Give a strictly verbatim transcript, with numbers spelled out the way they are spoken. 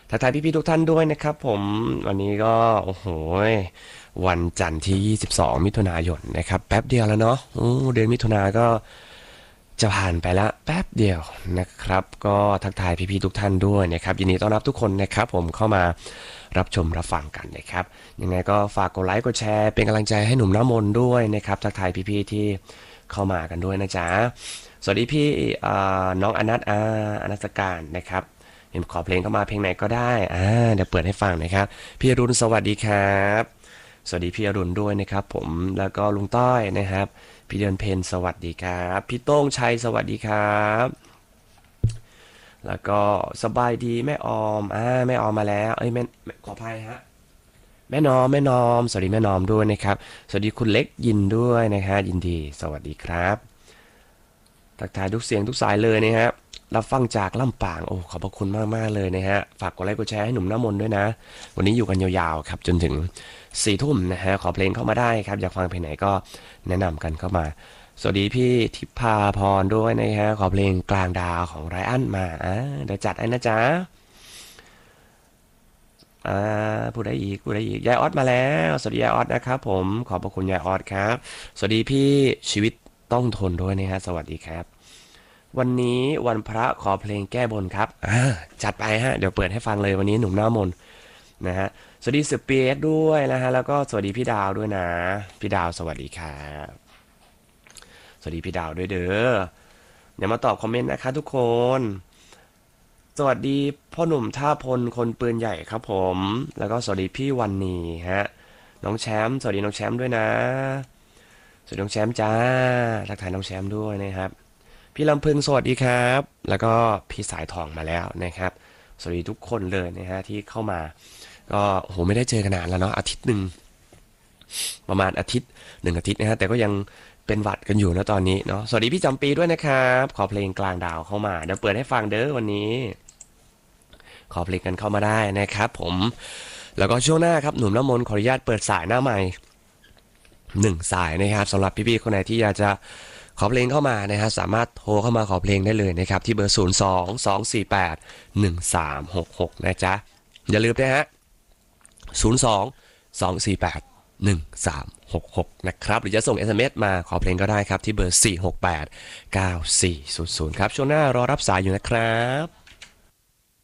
ทักทายพี่ๆทุกท่านด้วยนะครับผมวันนี้ก็โอ้โหวันจันทร์ที่ยี่สิบสองมิถุนายนนะครับแป๊บเดียวแล้วเนาะอู้เดือนมิถุนาก็จะผ่านไปละแป๊บเดียวนะครับก็ทักทายพี่ๆทุกท่านด้วยนะครับยินดีต้อนรับทุกคนนะครับผมเข้ามารับชมรับฟังกันนะครับยังไงก็ฝากกดไลค์กดแชร์เป็นกำลังใจให้หนุ่มน้ำมนต์ด้วยนะครับทักทายพี่ๆที่เข้ามากันด้วยนะจ๊ะสวัสดีพี่อ่าน้องอนัทอาอนัสการนะครับ เห็นขอเพลงเข้ามาเพลงไหนก็ได้อ่าเดี๋ยวเปิดให้ฟังนะครับพี่อรุณสวัสดีครับสวัสดีพี่อรุณด้วยนะครับผมแล้วก็ลุงต้อยนะครับพี่เดือนเพนสวัสดีครับพี่โต้งชัยสวัสดีครับแล้วก็สบายดีแม่ออมอ่าแม่ออมมาแล้วเอ้ยแม่ขออภัยฮะแม่นอมแม่นอมสวัสดีแม่นอมด้วยนะครับสวัสดีคุณเล็กยินด้วยนะฮะยินดีสวัสดีครับทักทายทุกเสียงทุกสายเลยนะฮะรับฟังจากลำปางโอ้ขอบพระคุณมากๆเลยนะฮะฝากกดไลค์กดแชร์ให้หนุ่มน้ำมนต์ด้วยนะวันนี้อยู่กันยาวๆครับจนถึงสี่ทุ่มนะฮะขอเพลงเข้ามาได้ครับอยากฟังเพลงไหนก็แนะนำกันเข้ามาสวัสดีพี่ทิพาพรด้วยนะฮะขอเพลงกลางดาวของไรอันมาอ่าเดี๋ยวจัดให้นะจ๊ะอ่าพูดได้อีกพูดได้อีกยายออสมาแล้วสวัสดียายออสนะครับผมขอบพระคุณยายออสครับสวัสดีพี่ชีวิตต้องทนด้วยนะฮะสวัสดีครับ วันนี้วันพระขอเพลงแก้บนครับอ่าจัดไปฮะเดี๋ยวเปิดให้ฟังเลยวันนี้หนุ่มหน้ามนต์นะฮะสวัสดีเสือเปียสด้วยนะฮะแล้วก็สวัสดีพี่ดาวด้วยนะพี่ดาวสวัสดีครับสวัสดีพี่ดาวด้วยเด้อเดี๋ยวมาตอบคอมเมนต์นะคะทุกคนสวัสดีพ่อหนุ่มท่าพลคนปืนใหญ่ครับผมแล้วก็สวัสดีพี่วันนีฮะน้องแชมป์สวัสดีน้องแชมป์ด้วยนะสวัสดีน้องแชมป์จ้าทักทายน้องแชมป์ด้วยนะครับพี่ลำพึงสวัสดีครับแล้วก็พี่สายทองมาแล้วนะครับสวัสดีทุกคนเลยนะฮะที่เข้ามาก็โอ้โหไม่ได้เจอกันนานแล้วเนาะอาทิตย์หนึ่งประมาณอาทิตย์หนึ่งอาทิตย์นะฮะแต่ก็ยังเป็นหวัดกันอยู่นะตอนนี้เนาะสวัสดีพี่จำปีด้วยนะครับขอเพลงกลางดาวเข้ามาเดี๋ยวเปิดให้ฟังเด้อวันนี้ขอเพลงกันเข้ามาได้นะครับผมแล้วก็ช่วงหน้าครับหนุ่มน้ำมนต์ขออนุญาตเปิดสายหน้าใหม่หนึ่งสายนะครับสำหรับพี่ๆคนไหนที่อยากจะขอเพลงเข้ามานะฮะสามารถโทรเข้ามาขอเพลงได้เลยนะครับที่เบอร์ศูนย์ สอง สอง สี่ แปด หนึ่ง สาม หก หกนะจ๊ะอย่าลืมนะฮะศูนย์ สอง สอง สี่ แปด หนึ่ง สาม หก หกนะครับหรือจะส่ง เอส เอ็ม เอส มาขอเพลงก็ได้ครับที่เบอร์ สี่ หก แปด เก้า สี่ ศูนย์ ศูนย์ครับช่วงหน้ารอรับสายอยู่นะครับ